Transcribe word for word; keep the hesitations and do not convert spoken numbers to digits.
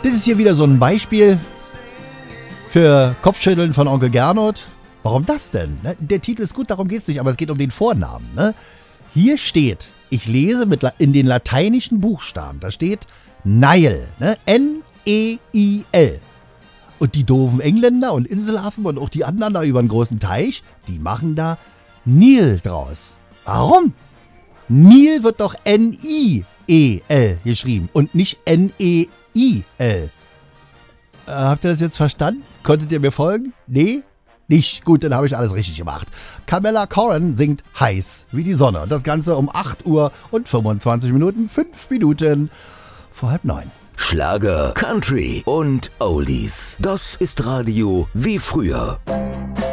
Das ist hier wieder so ein Beispiel für Kopfschütteln von Onkel Gernot. Warum das denn? Der Titel ist gut, darum geht es nicht, aber es geht um den Vornamen. Ne? Hier steht, ich lese mit in den lateinischen Buchstaben, da steht Nile, ne? N E I L. Und die doofen Engländer und Inselaffen und auch die anderen da über den großen Teich, die machen da Nil draus. Warum? Nil wird doch N I E L geschrieben und nicht N E I L. Äh, habt ihr das jetzt verstanden? Konntet ihr mir folgen? Nee? Nicht? Gut, dann habe ich alles richtig gemacht. Camilla Corrin singt Heiß wie die Sonne. Und das Ganze um acht Uhr und fünfundzwanzig Minuten, fünf Minuten vor halb neun. Schlager, Country und Oldies. Das ist Radio wie früher.